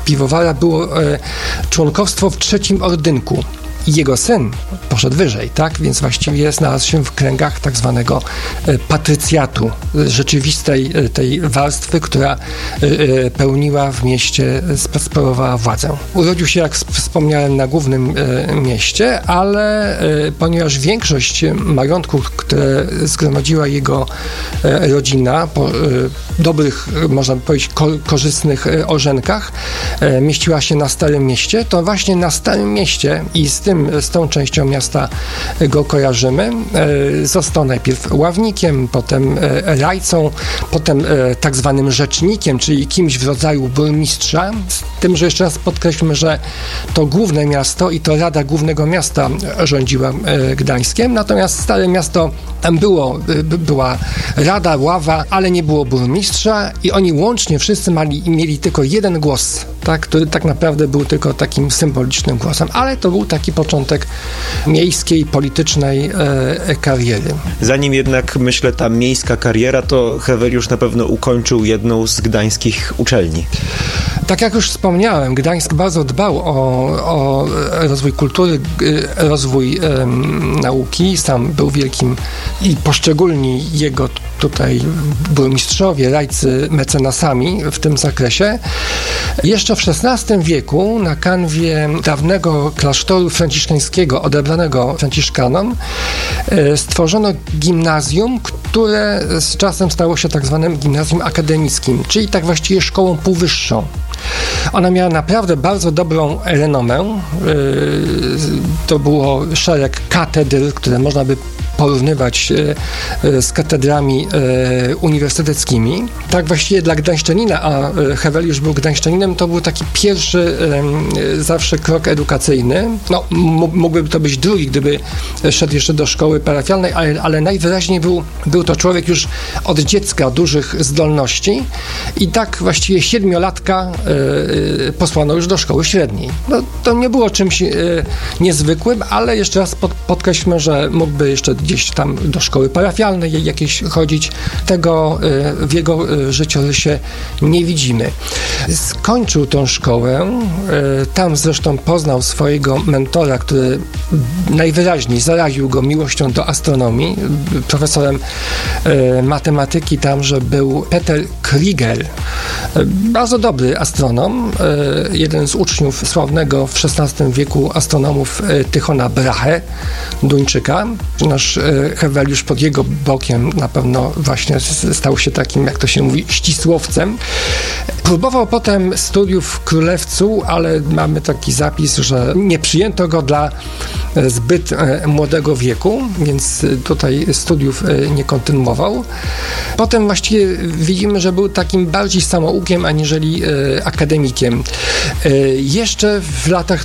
piwowara było członkostwo w trzecim ordynku. I jego syn poszedł wyżej, tak? Więc właściwie znalazł się w kręgach tak zwanego patrycjatu, rzeczywistej tej warstwy, która pełniła w mieście, sprawowała władzę. Urodził się, jak wspomniałem, na głównym mieście, ale ponieważ większość majątków, które zgromadziła jego rodzina po dobrych, można by powiedzieć, korzystnych orzenkach, mieściła się na Starym Mieście, to właśnie na Starym Mieście i z tą częścią miasta go kojarzymy. Został najpierw ławnikiem, potem rajcą, potem tak zwanym rzecznikiem, czyli kimś w rodzaju burmistrza. Z tym, że jeszcze raz podkreślmy, że to główne miasto i to Rada Głównego Miasta rządziła Gdańskiem, natomiast Stare Miasto była rada, ława, ale nie było burmistrza i oni łącznie wszyscy mieli tylko jeden głos, tak, który tak naprawdę był tylko takim symbolicznym głosem, ale to był taki początek miejskiej, politycznej kariery. Zanim jednak, myślę, ta miejska kariera, to Heweliusz na pewno ukończył jedną z gdańskich uczelni. Tak jak już wspomniałem, Gdańsk bardzo dbał o rozwój kultury, rozwój nauki. Sam był wielkim i poszczególni jego tutaj burmistrzowie, rajcy mecenasami w tym zakresie. Jeszcze w XVI wieku na kanwie dawnego klasztoru franciszkańskiego odebranego franciszkanom stworzono gimnazjum, które z czasem stało się tak zwanym gimnazjum akademickim, czyli tak właściwie szkołą półwyższą. Ona miała naprawdę bardzo dobrą renomę. To było szereg katedr, które można by porównywać z katedrami uniwersyteckimi. Tak właściwie dla gdańszczanina, a Heweliusz był gdańszczaninem, to był taki pierwszy zawsze krok edukacyjny. No, mógłby to być drugi, gdyby szedł jeszcze do szkoły parafialnej, ale najwyraźniej był to człowiek już od dziecka dużych zdolności i tak właściwie 7-latka posłano już do szkoły średniej. No, to nie było czymś niezwykłym, ale jeszcze raz podkreślmy, że mógłby jeszcze gdzieś tam do szkoły parafialnej jakieś chodzić. Tego w jego życiorysie nie widzimy. Skończył tą szkołę, tam zresztą poznał swojego mentora, który najwyraźniej zaraził go miłością do astronomii. Profesorem matematyki tamże był Peter Krieger, bardzo dobry astronom, jeden z uczniów sławnego w XVI wieku astronomów Tychona Brahe, Duńczyka. Nasz Heweliusz pod jego bokiem na pewno właśnie stał się takim, jak to się mówi, ścisłowcem. Próbował potem studiów w Królewcu, ale mamy taki zapis, że nie przyjęto go dla zbyt młodego wieku, więc tutaj studiów nie kontynuował. Potem właściwie widzimy, że był takim bardziej samoukiem, aniżeli akademikiem. Jeszcze w latach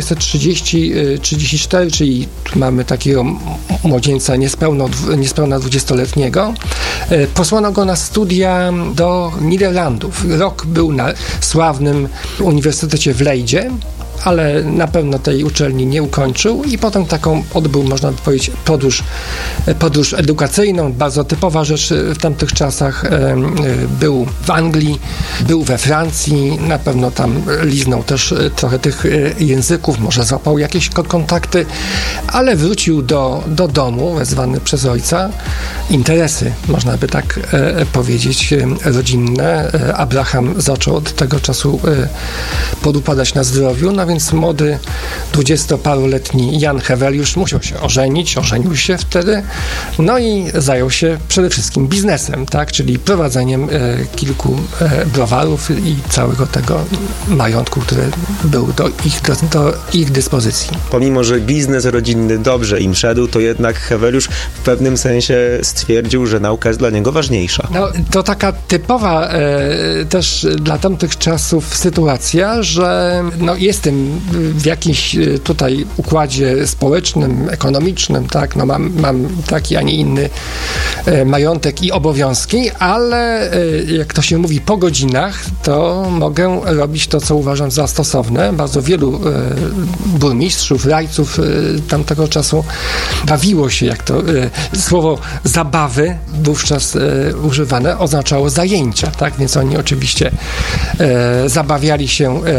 1630-34, czyli tu mamy takiego młodzieńca niespełna 20-letniego, posłano go na studia do Niderlandów. Rok był na sławnym Uniwersytecie w Lejdzie, ale na pewno tej uczelni nie ukończył i potem taką odbył, można by powiedzieć, podróż edukacyjną, bardzo typowa rzecz w tamtych czasach. Był w Anglii, był we Francji, na pewno tam liznął też trochę tych języków, może złapał jakieś kontakty, ale wrócił do domu, wezwany przez ojca. Interesy, można by tak powiedzieć, rodzinne. Abraham zaczął od tego czasu podupadać na zdrowiu, no więc młody, 20-paroletni Jan Heweliusz musiał się ożenił się wtedy, no i zajął się przede wszystkim biznesem, tak, czyli prowadzeniem kilku browarów i całego tego majątku, który był do ich dyspozycji. Pomimo, że biznes rodzinny dobrze im szedł, to jednak Heweliusz w pewnym sensie stwierdził, że nauka jest dla niego ważniejsza. No, to taka typowa też dla tamtych czasów sytuacja, że no, jestem w jakimś tutaj układzie społecznym, ekonomicznym, tak, no mam taki, a nie inny majątek i obowiązki, ale jak to się mówi, po godzinach, to mogę robić to, co uważam za stosowne. Bardzo wielu burmistrzów, rajców tamtego czasu bawiło się, jak to słowo zabawy wówczas używane oznaczało zajęcia, tak, więc oni oczywiście zabawiali się